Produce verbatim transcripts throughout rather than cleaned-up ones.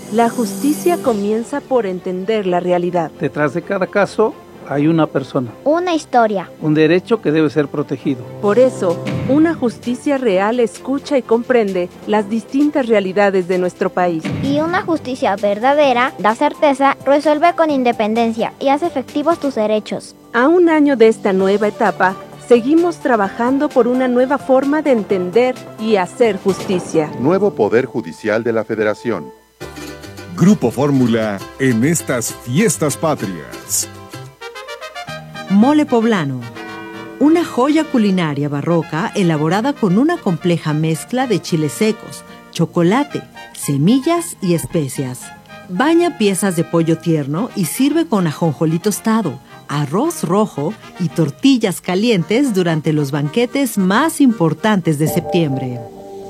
La justicia comienza por entender la realidad. Detrás de cada caso hay una persona. Una historia. Un derecho que debe ser protegido. Por eso, una justicia real escucha y comprende las distintas realidades de nuestro país. Y una justicia verdadera da certeza, resuelve con independencia y hace efectivos tus derechos. A un año de esta nueva etapa, seguimos trabajando por una nueva forma de entender y hacer justicia. Nuevo Poder Judicial de la Federación. Grupo Fórmula en estas fiestas patrias. Mole poblano. Una joya culinaria barroca elaborada con una compleja mezcla de chiles secos, chocolate, semillas y especias. Baña piezas de pollo tierno y sirve con ajonjolí tostado, arroz rojo y tortillas calientes durante los banquetes más importantes de septiembre.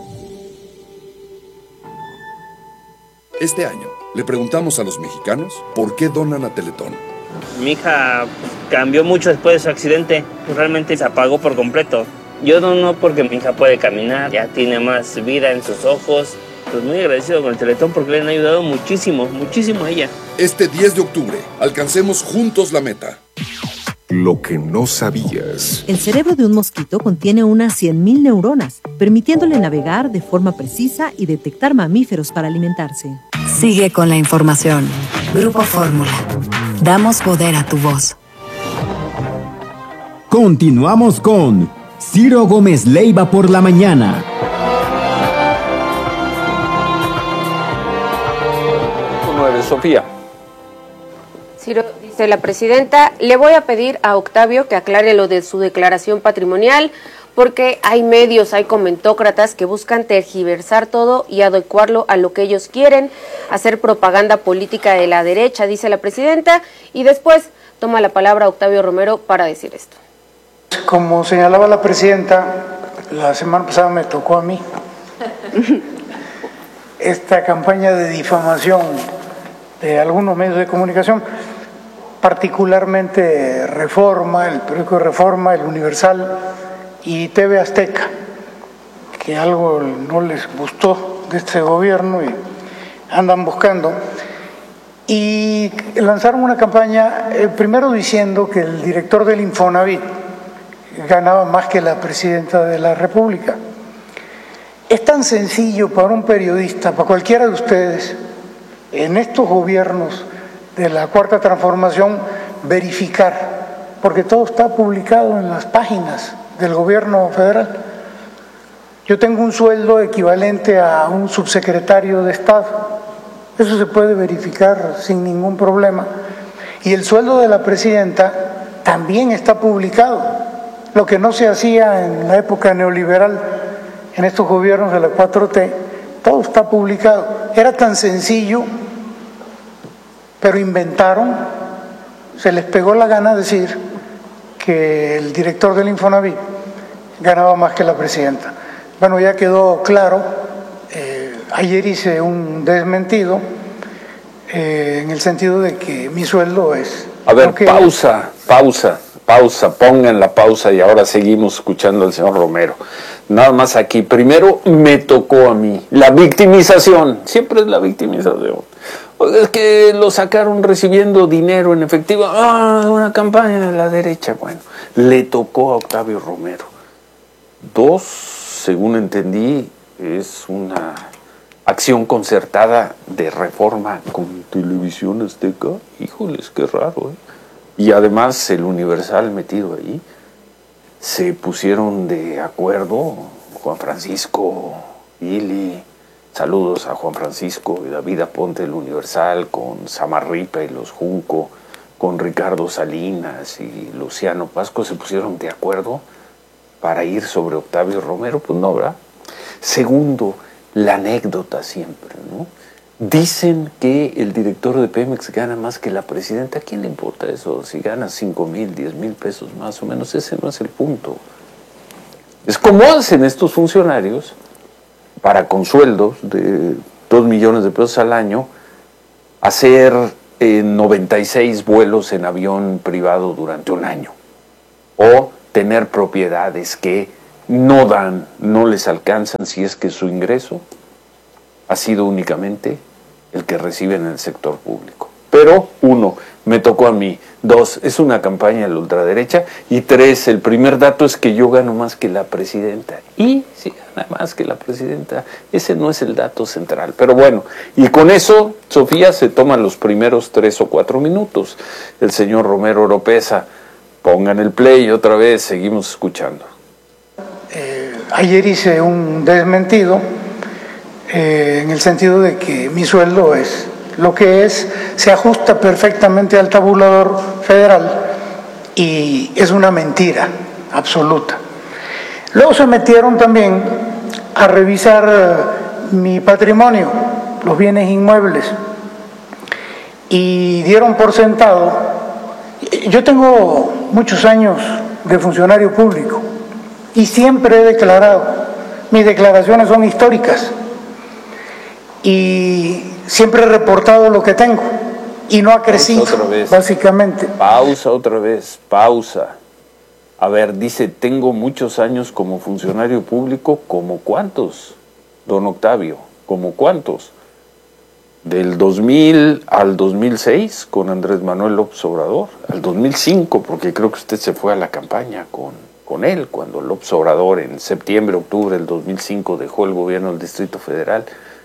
Este año le preguntamos a los mexicanos por qué donan a Teletón. Mi hija cambió mucho después de su accidente, realmente se apagó por completo. Yo dono porque mi hija puede caminar, ya tiene más vida en sus ojos. Pues muy agradecido con el Teletón porque le han ayudado muchísimo, muchísimo a ella. Este diez de octubre, alcancemos juntos la meta. Lo que no sabías. El cerebro de un mosquito contiene unas cien mil neuronas, permitiéndole navegar de forma precisa y detectar mamíferos para alimentarse. Sigue con la información. Grupo Fórmula. Damos poder a tu voz. Continuamos con Ciro Gómez Leiva por la mañana. nueve, Sofía. Ciro, dice la presidenta, le voy a pedir a Octavio que aclare lo de su declaración patrimonial, porque hay medios, hay comentócratas que buscan tergiversar todo y adecuarlo a lo que ellos quieren, hacer propaganda política de la derecha, dice la presidenta, y después toma la palabra Octavio Romero para decir esto. Como señalaba la presidenta, la semana pasada me tocó a mí esta campaña de difamación de algunos medios de comunicación, particularmente Reforma, el periódico Reforma, el Universal y T V Azteca, que algo no les gustó de este gobierno y andan buscando, y lanzaron una campaña, eh, primero diciendo que el director del Infonavit ganaba más que la presidenta de la República. Es tan sencillo para un periodista, para cualquiera de ustedes, en estos gobiernos de la Cuarta Transformación, verificar, porque todo está publicado en las páginas del gobierno federal. Yo tengo un sueldo equivalente a un subsecretario de Estado, eso se puede verificar sin ningún problema, y el sueldo de la presidenta también está publicado, lo que no se hacía en la época neoliberal, en estos gobiernos de la cuatro T, todo está publicado. Era tan sencillo, pero inventaron, se les pegó la gana decir que el director del Infonavit ganaba más que la presidenta. Bueno, ya quedó claro, eh, ayer hice un desmentido eh, en el sentido de que mi sueldo es... A ver, que... pausa, pausa, pausa, pongan la pausa y ahora seguimos escuchando al señor Romero. Nada más aquí, primero me tocó a mí, la victimización, siempre es la victimización. Es que lo sacaron recibiendo dinero en efectivo, ah, una campaña de la derecha, bueno, le tocó a Octavio Romero. Dos, según entendí, es una acción concertada de Reforma con Televisión Azteca, híjoles, qué raro, ¿eh? Y además el Universal metido ahí, se pusieron de acuerdo Juan Francisco, Ili, saludos a Juan Francisco y David Aponte del Universal, con Samarripa y los Junco, con Ricardo Salinas y Luciano Pasco, se pusieron de acuerdo para ir sobre Octavio Romero, pues no, ¿verdad? Segundo, la anécdota siempre, ¿no? Dicen que el director de Pemex gana más que la presidenta. ¿A quién le importa eso? Si gana cinco mil, diez mil pesos más o menos, ese no es el punto. Es como hacen estos funcionarios para con sueldos de dos millones de pesos al año, hacer eh, noventa y seis vuelos en avión privado durante un año. O tener propiedades que no dan, no les alcanzan si es que su ingreso ha sido únicamente el que reciben en el sector público. Pero, uno, me tocó a mí. Dos, es una campaña de la ultraderecha. Y tres, el primer dato es que yo gano más que la presidenta. Y si gana más que la presidenta, ese no es el dato central. Pero bueno, y con eso, Sofía se toma los primeros tres o cuatro minutos. El señor Romero Oropeza, pongan el play otra vez, seguimos escuchando. Eh, ayer hice un desmentido eh, en el sentido de que mi sueldo es lo que es, se ajusta perfectamente al tabulador federal y es una mentira absoluta. Luego se metieron también a revisar mi patrimonio, los bienes inmuebles, y dieron por sentado. Yo tengo muchos años de funcionario público y siempre he declarado, mis declaraciones son históricas y siempre he reportado lo que tengo y no ha crecido, Pausa otra vez. Básicamente. Pausa otra vez, pausa. A ver, dice, tengo muchos años como funcionario público, ¿como cuántos, don Octavio? ¿Como cuántos? Del dos mil al dos mil seis con Andrés Manuel López Obrador, al dos mil cinco, porque creo que usted se fue a la campaña con, con él, cuando López Obrador en septiembre, octubre del dos mil cinco dejó el gobierno del Distrito Federal,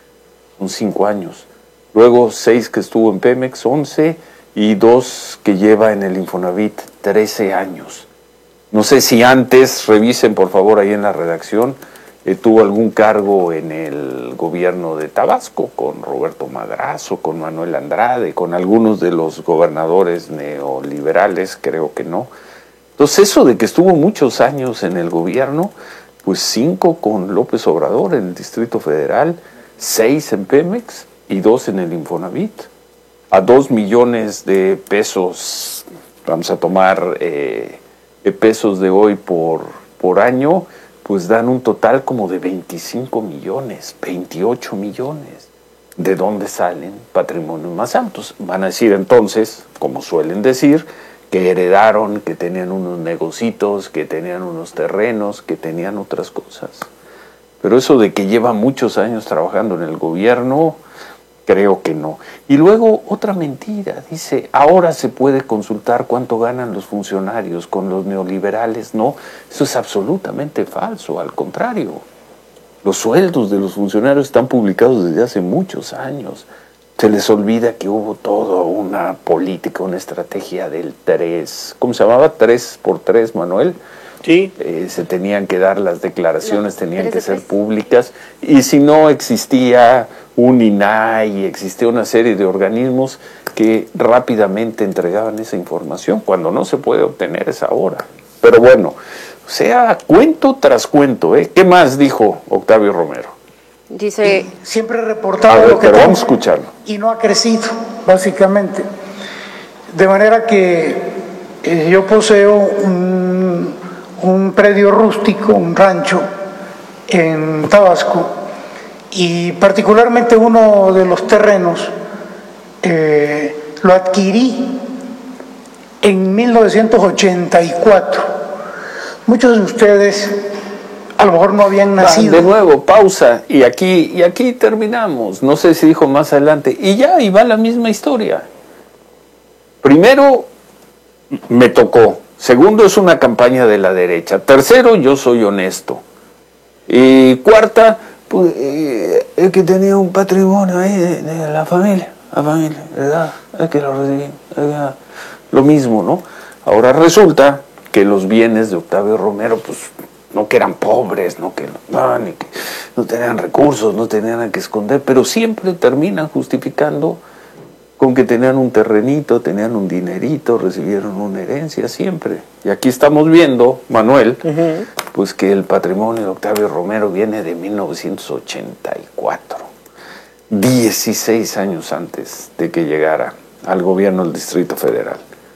son cinco años. Luego seis que estuvo en Pemex, once, y dos que lleva en el Infonavit, trece años. No sé si antes, revisen por favor ahí en la redacción, eh, tuvo algún cargo en el gobierno de Tabasco, con Roberto Madrazo, con Manuel Andrade, con algunos de los gobernadores neoliberales, creo que no. Entonces eso de que estuvo muchos años en el gobierno, pues cinco con López Obrador en el Distrito Federal, seis en Pemex y dos en el Infonavit. A dos millones de pesos, vamos a tomar eh, pesos de hoy por, por año, pues dan un total como de veinticinco millones, veintiocho millones. ¿De dónde salen patrimonios más altos? Van a decir entonces, como suelen decir, que heredaron, que tenían unos negocitos, que tenían unos terrenos, que tenían otras cosas. Pero eso de que lleva muchos años trabajando en el gobierno, creo que no. Y luego otra mentira, dice, ahora se puede consultar cuánto ganan los funcionarios, con los neoliberales no. Eso es absolutamente falso, al contrario. Los sueldos de los funcionarios están publicados desde hace muchos años. Se les olvida que hubo toda una política, una estrategia del tres. ¿Cómo se llamaba? Tres por tres, Manuel. Sí. Eh, se tenían que dar las declaraciones, no, tenían que ser públicas. Y si no existía un I N A I, existía una serie de organismos que rápidamente entregaban esa información. Cuando no se puede obtener es ahora. Pero bueno, o sea, cuento tras cuento, ¿eh? ¿Qué más dijo Octavio Romero? Dice, siempre he reportado ver, lo que pero tengo, vamos a escucharlo. Y no ha crecido, básicamente. De manera que eh, yo poseo un, un predio rústico, un rancho en Tabasco, y particularmente uno de los terrenos eh, lo adquirí en mil novecientos ochenta y cuatro. Muchos de ustedes a lo mejor no habían nacido. De nuevo, pausa, y aquí, y aquí terminamos. No sé si dijo más adelante. Y ya, y va la misma historia. Primero, me tocó. Segundo, es una campaña de la derecha. Tercero, yo soy honesto. Y cuarta, pues, eh, es que tenía un patrimonio ahí de, de la familia. La familia, ¿verdad? Es que lo recibí. Es que, lo mismo, ¿no? Ahora resulta que los bienes de Octavio Romero, pues, no que eran pobres, no que no, ni que no tenían recursos, no tenían nada que esconder, pero siempre terminan justificando con que tenían un terrenito, tenían un dinerito, recibieron una herencia, siempre. Y aquí estamos viendo, Manuel, uh-huh. pues que el patrimonio de Octavio Romero viene de mil novecientos ochenta y cuatro, dieciséis años antes de que llegara al gobierno del Distrito Federal.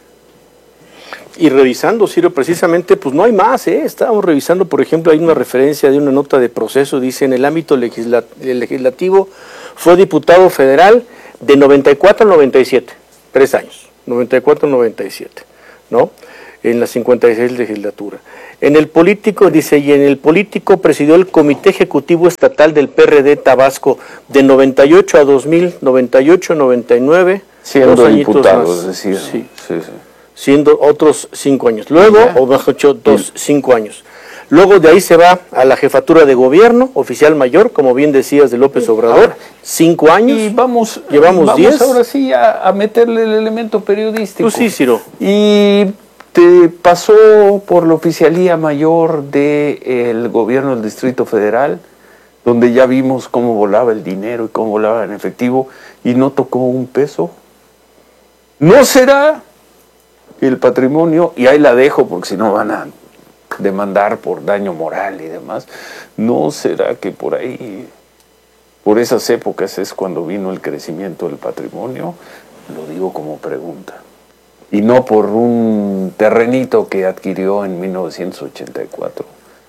Y revisando, Ciro, precisamente, pues no hay más, ¿eh? Estábamos revisando, por ejemplo, hay una referencia de una nota de proceso, dice, en el ámbito legisla legislativo, fue diputado federal de noventa y cuatro a noventa y siete, tres años, noventa y cuatro a noventa y siete, ¿no? En la cincuenta y seis legislatura. En el político, dice, y en el político presidió el Comité Ejecutivo Estatal del P R D Tabasco de noventa y ocho a dos mil, noventa y ocho, noventa y nueve. Siendo diputado, es decir, sí. Sí, sí. Siendo otros cinco años. Luego, yeah. o mejor dicho, dos, cinco años. Luego de ahí se va a la jefatura de gobierno, oficial mayor, como bien decías, de López Obrador, ahora, cinco años. Y vamos, llevamos vamos diez. ahora sí a, a meterle el elemento periodístico. Tú sí, Ciro. Y te pasó por la oficialía mayor del gobierno del Distrito Federal, donde ya vimos cómo volaba el dinero y cómo volaba en efectivo, y no tocó un peso. ¿No será el patrimonio, y ahí la dejo porque si no van a demandar por daño moral y demás, no será que por ahí, por esas épocas es cuando vino el crecimiento del patrimonio? Lo digo como pregunta. Y no por un terrenito que adquirió en mil novecientos ochenta y cuatro.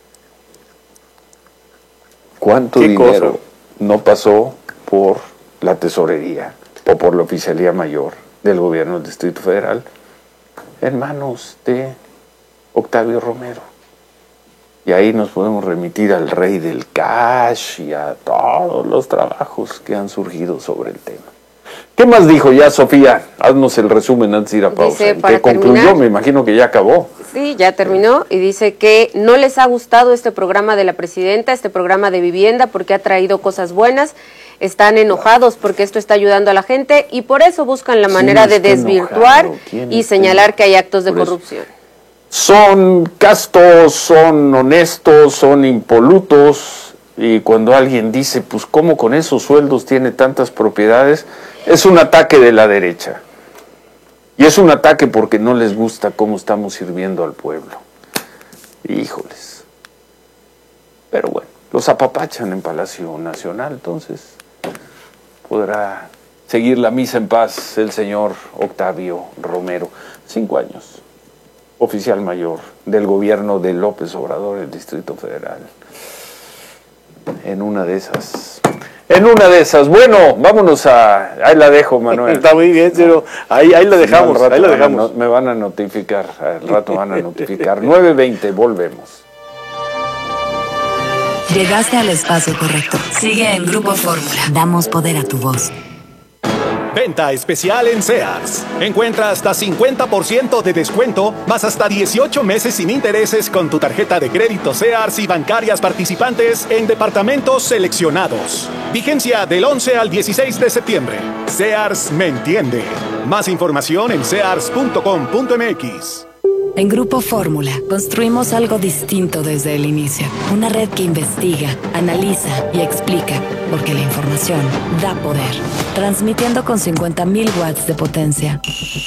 ¿Cuánto dinero cosa? no pasó por la tesorería o por la oficialía mayor del gobierno del Distrito Federal en manos de Octavio Romero? Y ahí nos podemos remitir al rey del cash y a todos los trabajos que han surgido sobre el tema. ¿Qué más dijo ya, Sofía? Haznos el resumen antes de ir a pausa. Dice, para ¿Qué concluyó? terminar, Me imagino que ya acabó. Sí, ya terminó y dice que no les ha gustado este programa de la presidenta, este programa de vivienda, porque ha traído cosas buenas. Están enojados porque esto está ayudando a la gente y por eso buscan la manera de desvirtuar y señalar que hay actos de corrupción. Son castos, son honestos, son impolutos, y cuando alguien dice, pues cómo con esos sueldos tiene tantas propiedades, es un ataque de la derecha. Y es un ataque porque no les gusta cómo estamos sirviendo al pueblo. Híjoles. Pero bueno, los apapachan en Palacio Nacional, entonces podrá seguir la misa en paz el señor Octavio Romero. Cinco años. Oficial mayor del gobierno de López Obrador, el Distrito Federal. En una de esas. En una de esas. Bueno, vámonos a... Ahí la dejo, Manuel. Está muy bien, pero ahí, ahí la dejamos. Rato ahí la dejamos. Me van a notificar. Al rato van a notificar. nueve veinte, volvemos. Llegaste al espacio correcto. Sigue en Grupo Fórmula. Damos poder a tu voz. Venta especial en Sears. Encuentra hasta cincuenta por ciento de descuento, más hasta dieciocho meses sin intereses con tu tarjeta de crédito Sears y bancarias participantes en departamentos seleccionados. Vigencia del once al dieciséis de septiembre. Sears me entiende. Más información en sears punto com punto m x. En Grupo Fórmula construimos algo distinto desde el inicio. Una red que investiga, analiza y explica, porque la información da poder. Transmitiendo con cincuenta mil watts de potencia.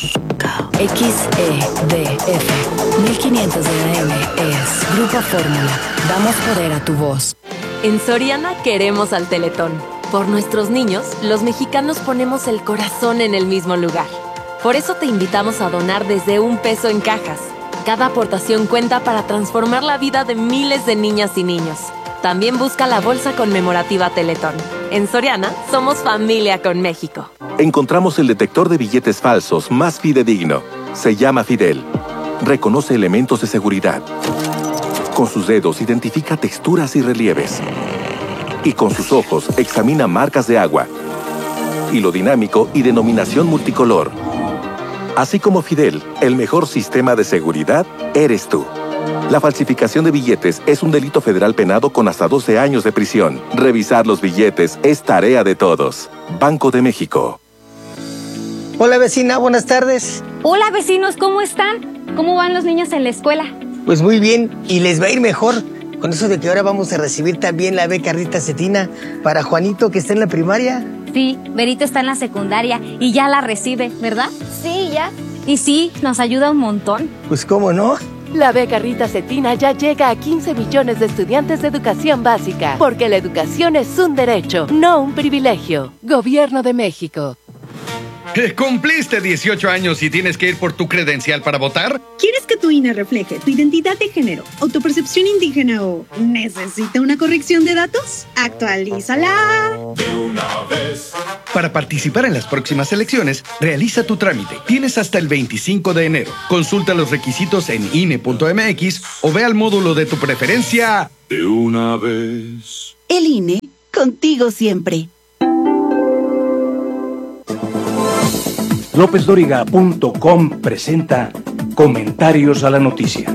X E D F mil quinientos de A M es Grupo Fórmula. Damos poder a tu voz. En Soriana queremos al Teletón. Por nuestros niños, los mexicanos ponemos el corazón en el mismo lugar. Por eso te invitamos a donar desde un peso en cajas. Cada aportación cuenta para transformar la vida de miles de niñas y niños. También busca la bolsa conmemorativa Teletón. En Soriana, somos familia con México. Encontramos el detector de billetes falsos más fidedigno. Se llama Fidel. Reconoce elementos de seguridad. Con sus dedos identifica texturas y relieves. Y con sus ojos examina marcas de agua. Hilo dinámico y denominación multicolor. Así como Fidel, el mejor sistema de seguridad eres tú. La falsificación de billetes es un delito federal penado con hasta doce años de prisión. Revisar los billetes es tarea de todos. Banco de México. Hola vecina, buenas tardes. Hola vecinos, ¿cómo están? ¿Cómo van los niños en la escuela? Pues muy bien, y les va a ir mejor. Con eso de que ahora vamos a recibir también la beca Rita Cetina para Juanito, que está en la primaria. Sí, Berito está en la secundaria y ya la recibe, ¿verdad? Sí, ya. Y sí, nos ayuda un montón. Pues cómo no. La beca Rita Cetina ya llega a quince millones de estudiantes de educación básica, porque la educación es un derecho, no un privilegio. Gobierno de México. ¿Cumpliste dieciocho años y tienes que ir por tu credencial para votar? ¿Quieres que tu I N E refleje tu identidad de género, autopercepción indígena o necesita una corrección de datos? ¡Actualízala! De una vez, Para participar en las próximas elecciones, realiza tu trámite. Tienes hasta el veinticinco de enero. Consulta los requisitos en I N E punto M X o ve al módulo de tu preferencia de una vez. El I N E, contigo siempre. López Dóriga punto com presenta Comentarios a la Noticia.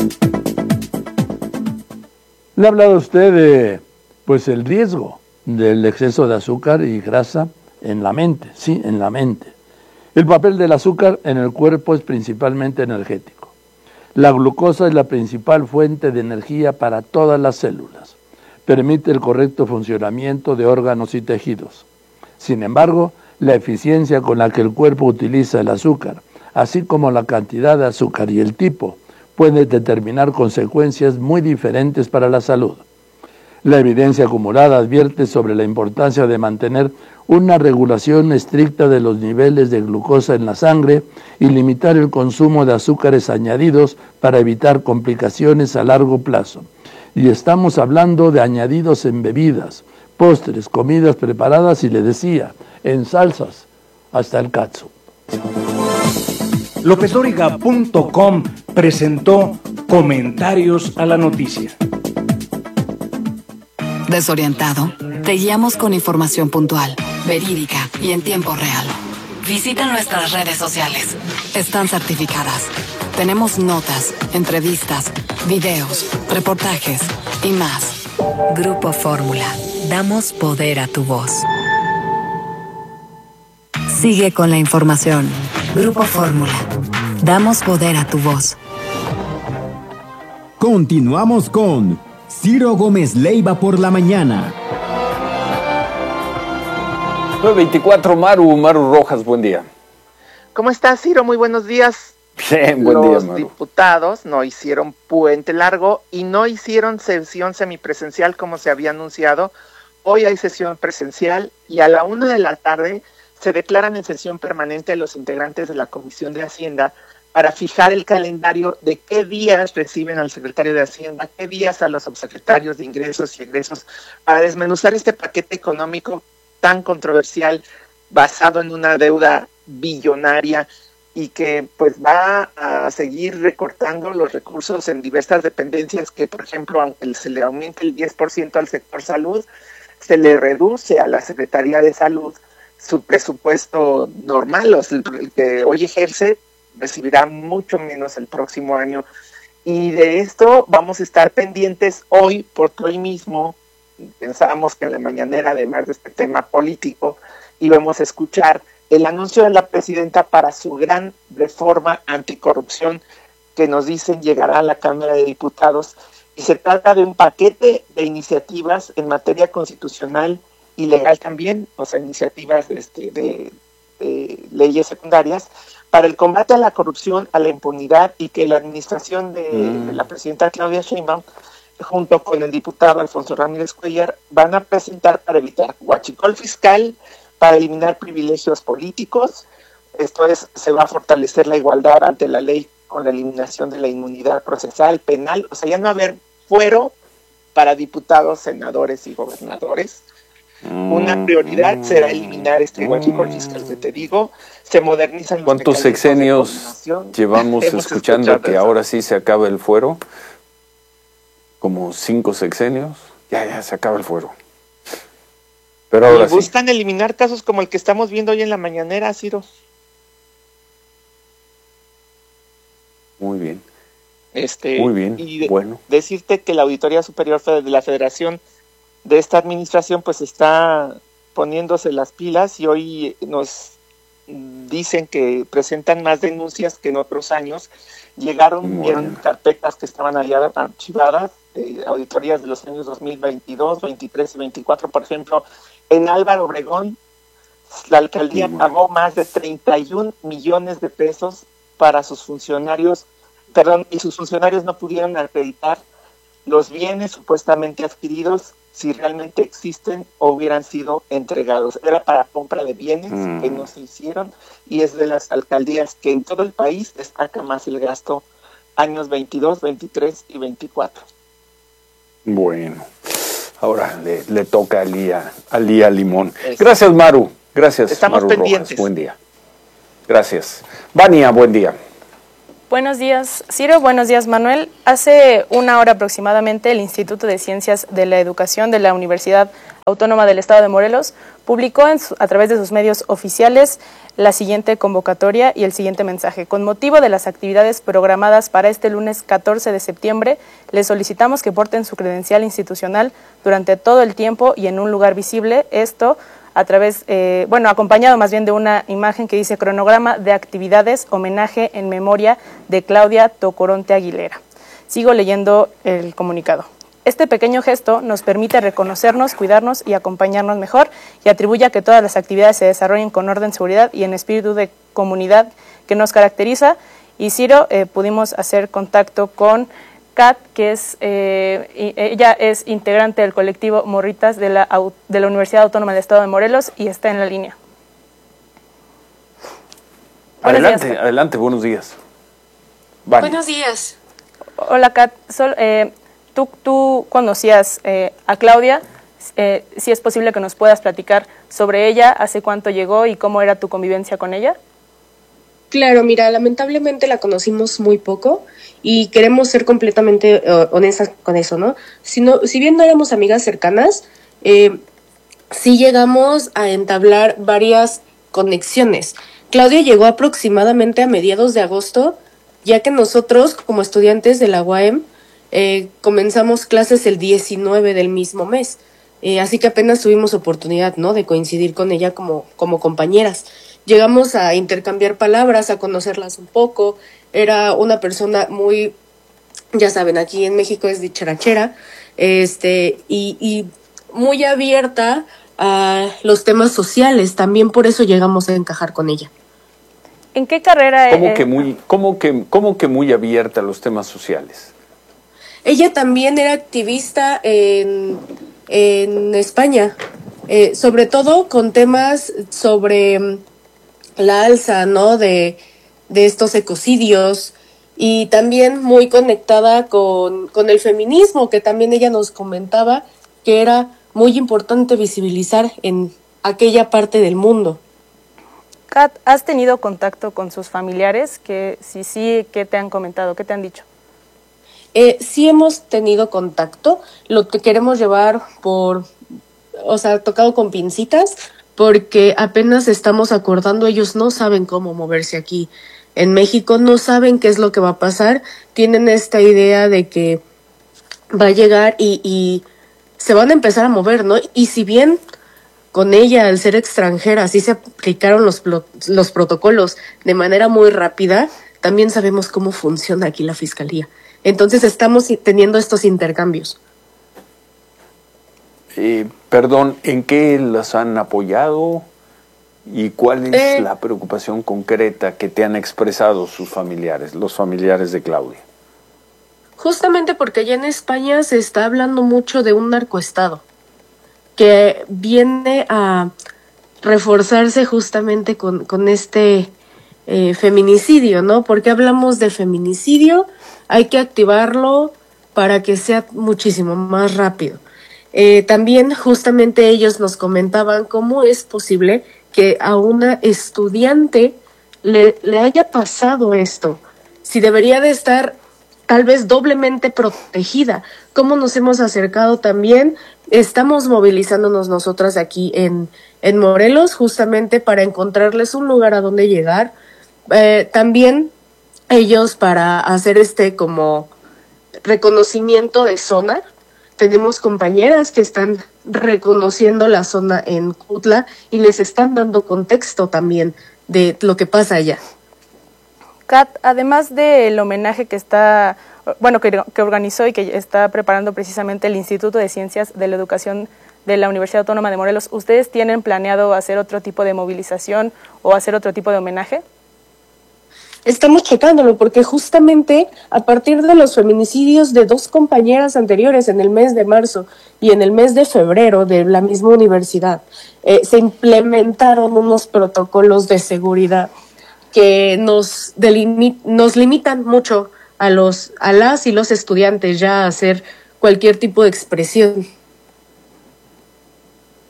Le ha hablado usted de, pues, el riesgo del exceso de azúcar y grasa en la mente, sí, en la mente. El papel del azúcar en el cuerpo es principalmente energético. La glucosa es la principal fuente de energía para todas las células. Permite el correcto funcionamiento de órganos y tejidos. Sin embargo, la eficiencia con la que el cuerpo utiliza el azúcar, así como la cantidad de azúcar y el tipo, puede determinar consecuencias muy diferentes para la salud. La evidencia acumulada advierte sobre la importancia de mantener una regulación estricta de los niveles de glucosa en la sangre y limitar el consumo de azúcares añadidos para evitar complicaciones a largo plazo. Y estamos hablando de añadidos en bebidas, postres, comidas preparadas y, le decía, en salsas, hasta el catsup. López Dóriga punto com presentó Comentarios a la Noticia. ¿Desorientado? Te guiamos con información puntual, verídica y en tiempo real. Visita nuestras redes sociales. Están certificadas. Tenemos notas, entrevistas, videos, reportajes y más. Grupo Fórmula. Damos poder a tu voz. Sigue con la información. Grupo Fórmula. Damos poder a tu voz. Continuamos con Ciro Gómez Leiva por la mañana. nueve veinticuatro, Maru, Maru Rojas, buen día. ¿Cómo estás, Ciro? Muy buenos días. Bien, buen día, Los Maru. diputados no hicieron puente largo y no hicieron sesión semipresencial como se había anunciado. Hoy hay sesión presencial y a la una de la tarde se declaran en sesión permanente los integrantes de la Comisión de Hacienda para fijar el calendario de qué días reciben al secretario de Hacienda, qué días a los subsecretarios de Ingresos y Egresos, para desmenuzar este paquete económico tan controversial, basado en una deuda billonaria y que pues va a seguir recortando los recursos en diversas dependencias que, por ejemplo, aunque se le aumente el diez por ciento al sector salud, se le reduce a la Secretaría de Salud su presupuesto normal, o sea, el que hoy ejerce, recibirá mucho menos el próximo año. Y de esto vamos a estar pendientes hoy, porque hoy mismo pensábamos que en la mañanera, además de este tema político, íbamos a escuchar el anuncio de la presidenta para su gran reforma anticorrupción que nos dicen llegará a la Cámara de Diputados. Y se trata de un paquete de iniciativas en materia constitucional y legal también, o sea, iniciativas este, de, de leyes secundarias para el combate a la corrupción, a la impunidad, y que la administración de, mm. de la presidenta Claudia Sheinbaum, junto con el diputado Alfonso Ramírez Cuellar, van a presentar para evitar huachicol fiscal, para eliminar privilegios políticos. Esto es, se va a fortalecer la igualdad ante la ley con la eliminación de la inmunidad procesal, penal, o sea, ya no va a haber fuero para diputados, senadores y gobernadores. Una prioridad será eliminar este huachicol fiscal que te digo. Se modernizan los ¿Cuántos sexenios llevamos escuchando que ahora sí se acaba el fuero? Como cinco sexenios. Ya, ya se acaba el fuero. Pero ahora sí buscan eliminar casos como el que estamos viendo hoy en la mañanera, Ciro. Muy bien. Este, Muy bien, y de, bueno. Decirte que la Auditoría Superior de la Federación de esta administración pues está poniéndose las pilas y hoy nos dicen que presentan más denuncias que en otros años. Llegaron, vieron carpetas que estaban allá archivadas, eh, auditorías de los años dos mil veintidós, veintitrés y veinticuatro, por ejemplo, en Álvaro Obregón, la alcaldía pagó más de treinta y un millones de pesos para sus funcionarios, perdón, y sus funcionarios no pudieron acreditar los bienes supuestamente adquiridos, si realmente existen o hubieran sido entregados. Era para compra de bienes mm. que no se hicieron, y es de las alcaldías que en todo el país destaca más el gasto años veintidós, veintitrés y veinticuatro. Bueno, ahora le, le toca a Lía, a Lía Limón. Eso. Gracias, Maru. Gracias, Estamos Maru pendientes. Rojas. Buen día. Gracias. Vania, buen día. Buenos días, Ciro. Buenos días, Manuel. Hace una hora aproximadamente, el Instituto de Ciencias de la Educación de la Universidad Autónoma del Estado de Morelos publicó en su, a través de sus medios oficiales la siguiente convocatoria y el siguiente mensaje. Con motivo de las actividades programadas para este lunes catorce de septiembre, les solicitamos que porten su credencial institucional durante todo el tiempo y en un lugar visible. Esto a través, eh, bueno, acompañado más bien de una imagen que dice cronograma de actividades, homenaje en memoria de Claudia Tocoronte Aguilera. Sigo leyendo el comunicado. Este pequeño gesto nos permite reconocernos, cuidarnos y acompañarnos mejor y atribuye a que todas las actividades se desarrollen con orden, seguridad y en espíritu de comunidad que nos caracteriza. Y Ciro, eh, pudimos hacer contacto con Kat, que es, eh, ella es integrante del colectivo Morritas de la, de la Universidad Autónoma del Estado de Morelos y está en la línea. Adelante, días. adelante, buenos días. Vale. Buenos días. Hola, Kat. Sol, eh, tú, tú conocías eh, a Claudia, eh, si es posible que nos puedas platicar sobre ella, hace cuánto llegó y cómo era tu convivencia con ella. Claro, mira, lamentablemente la conocimos muy poco y queremos ser completamente uh, honestas con eso, ¿no? Si, no, si bien no éramos amigas cercanas, eh, sí llegamos a entablar varias conexiones. Claudia llegó aproximadamente a mediados de agosto, ya que nosotros, como estudiantes de la U A M, eh, comenzamos clases el diecinueve del mismo mes. Eh, así que apenas tuvimos oportunidad, ¿no?, de coincidir con ella como, como compañeras. Llegamos a intercambiar palabras, a conocerlas un poco. Era una persona muy, ya saben, aquí en México es dicharachera, este, y, y muy abierta a los temas sociales. También por eso llegamos a encajar con ella. ¿En qué carrera? ¿Cómo eh, que muy, cómo que, cómo que muy abierta a los temas sociales? Ella también era activista en, en España, eh, sobre todo con temas sobre la alza, ¿no?, de, de estos ecocidios, y también muy conectada con, con el feminismo, que también ella nos comentaba que era muy importante visibilizar en aquella parte del mundo. Kat, ¿has tenido contacto con sus familiares? Que si sí, ¿qué te han comentado? ¿Qué te han dicho? Eh, sí hemos tenido contacto, lo que queremos llevar por, o sea, tocado con pincitas, porque apenas estamos acordando, ellos no saben cómo moverse aquí en México, no saben qué es lo que va a pasar, tienen esta idea de que va a llegar y, y se van a empezar a mover, ¿no? Y si bien con ella, al ser extranjera, sí se aplicaron los, los protocolos de manera muy rápida, también sabemos cómo funciona aquí la fiscalía. Entonces estamos teniendo estos intercambios. Eh, perdón, ¿en qué las han apoyado y cuál es eh, la preocupación concreta que te han expresado sus familiares, los familiares de Claudia? Justamente porque allá en España se está hablando mucho de un narcoestado que viene a reforzarse justamente con, con este eh, feminicidio, ¿no? Porque hablamos de feminicidio, hay que activarlo para que sea muchísimo más rápido. Eh, también justamente ellos nos comentaban cómo es posible que a una estudiante le, le haya pasado esto, si debería de estar tal vez doblemente protegida. ¿Cómo nos hemos acercado también? Estamos movilizándonos nosotras aquí en, en Morelos justamente para encontrarles un lugar a donde llegar. Eh, también ellos para hacer este como reconocimiento de zona. Tenemos compañeras que están reconociendo la zona en Cutla y les están dando contexto también de lo que pasa allá. Kat, además del homenaje que está, bueno, que, que organizó y que está preparando precisamente el Instituto de Ciencias de la Educación de la Universidad Autónoma de Morelos, ¿ustedes tienen planeado hacer otro tipo de movilización o hacer otro tipo de homenaje? Estamos checándolo porque justamente a partir de los feminicidios de dos compañeras anteriores en el mes de marzo y en el mes de febrero de la misma universidad, eh, se implementaron unos protocolos de seguridad que nos, delimi- nos limitan mucho a, los, a las y los estudiantes ya a hacer cualquier tipo de expresión.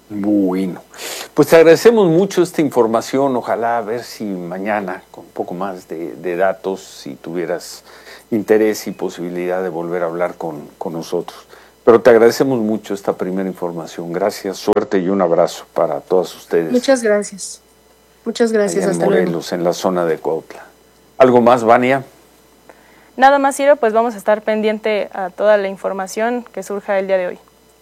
Bueno, pues te agradecemos mucho esta información. Ojalá a ver si mañana, con un poco más de, de datos, si tuvieras interés y posibilidad de volver a hablar con, con nosotros. Pero te agradecemos mucho esta primera información. Gracias, suerte y un abrazo para todas ustedes. Muchas gracias. Muchas gracias. Allá en Hasta Morelos, luego. en la zona de Cuautla. ¿Algo más, Vania? Nada más, Ciro, pues vamos a estar pendiente a toda la información que surja el día de hoy.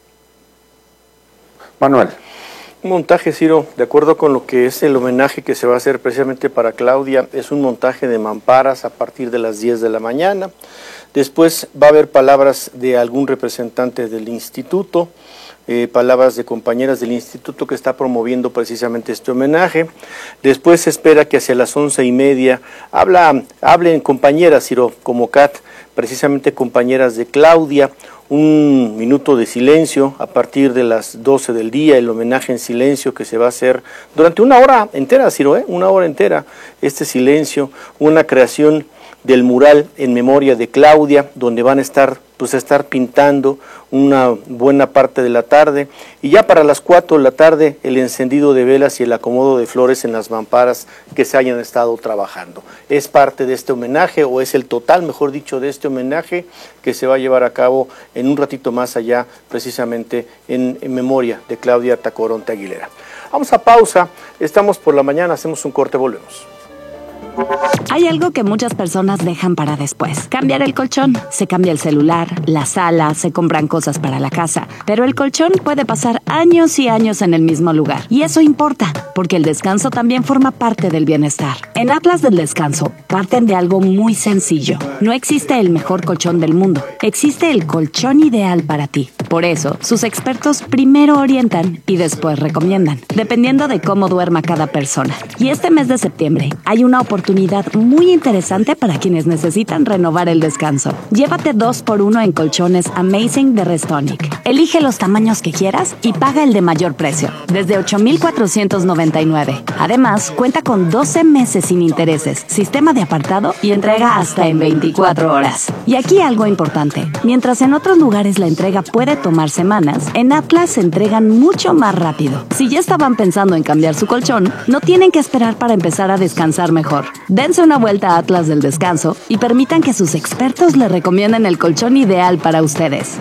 Manuel. Un montaje, Ciro, de acuerdo con lo que es el homenaje que se va a hacer precisamente para Claudia, es un montaje de mamparas a partir de las diez de la mañana. Después va a haber palabras de algún representante del instituto, eh, palabras de compañeras del instituto que está promoviendo precisamente este homenaje. Después se espera que hacia las once y media habla, hablen compañeras, Ciro, como Kat, precisamente compañeras de Claudia, un minuto de silencio a partir de las doce del día, el homenaje en silencio que se va a hacer durante una hora entera, Ciro, ¿eh? una hora entera, este silencio, una creación del mural en memoria de Claudia, donde van a estar, pues a estar pintando una buena parte de la tarde, y ya para las cuatro de la tarde el encendido de velas y el acomodo de flores en las mamparas que se hayan estado trabajando. Es parte de este homenaje, o es el total, mejor dicho, de este homenaje que se va a llevar a cabo en un ratito más allá, precisamente en, en memoria de Claudia Tacoronte Aguilera. Vamos a pausa, estamos por la mañana, hacemos un corte, volvemos. Hay algo que muchas personas dejan para después. Cambiar el colchón. Se cambia el celular, la sala, se compran cosas para la casa. Pero el colchón puede pasar años y años en el mismo lugar. Y eso importa, porque el descanso también forma parte del bienestar. En Atlas del Descanso, parten de algo muy sencillo. No existe el mejor colchón del mundo. Existe el colchón ideal para ti. Por eso, sus expertos primero orientan y después recomiendan, dependiendo de cómo duerma cada persona. Y este mes de septiembre, hay una oportunidad muy interesante para quienes necesitan renovar el descanso. Llévate dos por uno en colchones Amazing de Restonic. Elige los tamaños que quieras y paga el de mayor precio, desde ocho mil cuatrocientos noventa y nueve. Además, cuenta con doce meses sin intereses, sistema de apartado y entrega hasta en veinticuatro horas. Y aquí algo importante. Mientras en otros lugares la entrega puede tomar semanas, en Atlas se entregan mucho más rápido. Si ya estaban pensando en cambiar su colchón, no tienen que esperar para empezar a descansar mejor. Dense una vuelta a Atlas del Descanso y permitan que sus expertos les recomienden el colchón ideal para ustedes.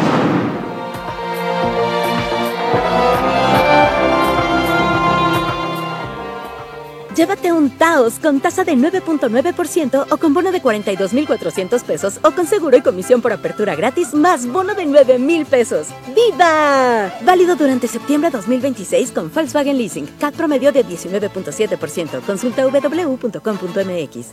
Llévate un Taos con tasa de nueve punto nueve por ciento o con bono de cuarenta y dos mil cuatrocientos pesos o con seguro y comisión por apertura gratis más bono de nueve mil pesos. ¡Viva! Válido durante septiembre dos mil veintiséis con Volkswagen Leasing. C A T promedio de diecinueve punto siete por ciento. Consulta w w w punto com punto m x.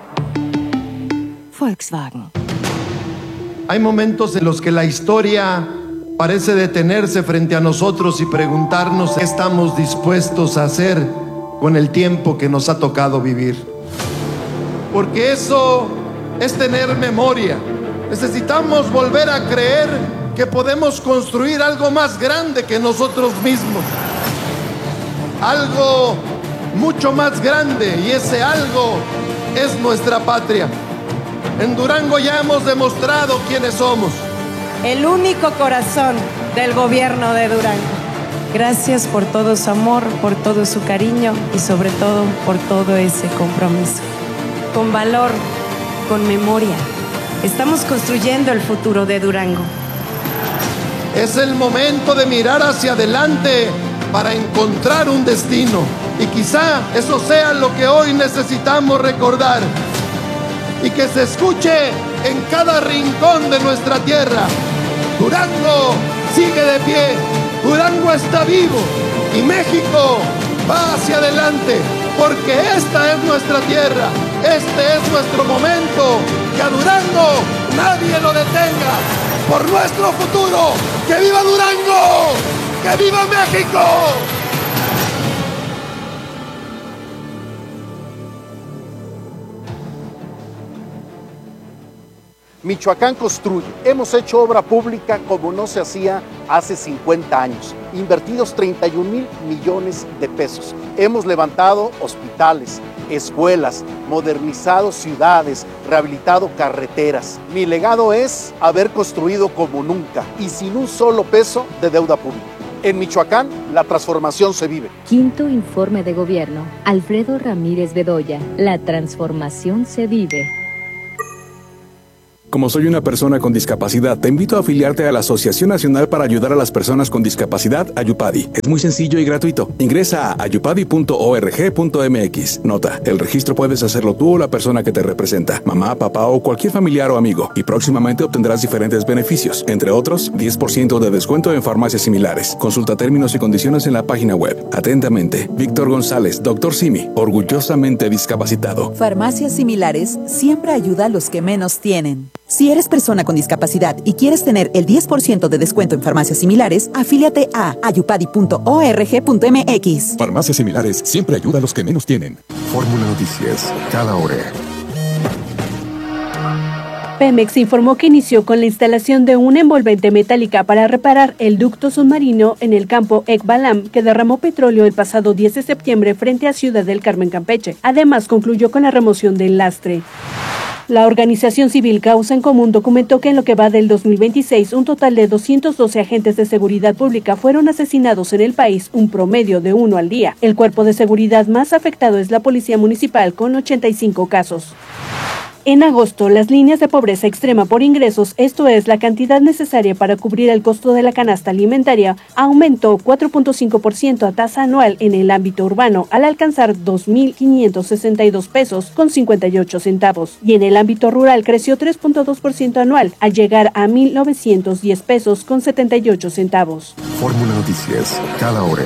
Volkswagen. Hay momentos en los que la historia parece detenerse frente a nosotros y preguntarnos qué estamos dispuestos a hacer con el tiempo que nos ha tocado vivir. Porque eso es tener memoria. Necesitamos volver a creer que podemos construir algo más grande que nosotros mismos. Algo mucho más grande, y ese algo es nuestra patria. En Durango ya hemos demostrado quiénes somos. El único corazón del gobierno de Durango. Gracias por todo su amor, por todo su cariño y sobre todo por todo ese compromiso. Con valor, con memoria, estamos construyendo el futuro de Durango. Es el momento de mirar hacia adelante para encontrar un destino. Y quizá eso sea lo que hoy necesitamos recordar. Y que se escuche en cada rincón de nuestra tierra. Durango sigue de pie. Durango está vivo y México va hacia adelante, porque esta es nuestra tierra, este es nuestro momento. Que a Durango nadie lo detenga, por nuestro futuro. ¡Que viva Durango! ¡Que viva México! Michoacán construye. Hemos hecho obra pública como no se hacía hace cincuenta años. Invertidos treinta y un mil millones de pesos. Hemos levantado hospitales, escuelas, modernizado ciudades, rehabilitado carreteras. Mi legado es haber construido como nunca y sin un solo peso de deuda pública. En Michoacán, la transformación se vive. Quinto informe de gobierno. Alfredo Ramírez Bedoya. La transformación se vive. Como soy una persona con discapacidad, te invito a afiliarte a la Asociación Nacional para Ayudar a las Personas con Discapacidad, Ayupadi. Es muy sencillo y gratuito. Ingresa a ayupadi punto org punto mx. Nota, el registro puedes hacerlo tú o la persona que te representa, mamá, papá o cualquier familiar o amigo, y próximamente obtendrás diferentes beneficios, entre otros, diez por ciento de descuento en farmacias similares. Consulta términos y condiciones en la página web. Atentamente, Víctor González, doctor Simi, orgullosamente discapacitado. Farmacias Similares siempre ayuda a los que menos tienen. Si eres persona con discapacidad y quieres tener el diez por ciento de descuento en farmacias similares, afíliate a ayupadi punto org punto mx. Farmacias Similares siempre ayuda a los que menos tienen. Fórmula Noticias, cada hora. Pemex informó que inició con la instalación de una envolvente metálica para reparar el ducto submarino en el campo Ekbalam, que derramó petróleo el pasado diez de septiembre frente a Ciudad del Carmen, Campeche. Además, concluyó con la remoción del lastre. La organización civil Causa en Común documentó que en lo que va del dos mil veintiséis, un total de doscientos doce agentes de seguridad pública fueron asesinados en el país, un promedio de uno al día. El cuerpo de seguridad más afectado es la Policía Municipal, con ochenta y cinco casos. En agosto, las líneas de pobreza extrema por ingresos, esto es, la cantidad necesaria para cubrir el costo de la canasta alimentaria, aumentó cuatro punto cinco por ciento a tasa anual en el ámbito urbano, al alcanzar dos mil quinientos sesenta y dos pesos con cincuenta y ocho centavos, y en el ámbito rural creció tres punto dos por ciento anual, al llegar a mil novecientos diez pesos con setenta y ocho centavos. Fórmula Noticias, cada hora.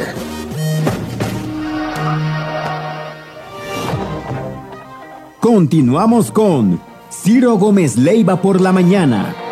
Continuamos con Ciro Gómez Leiva por la mañana.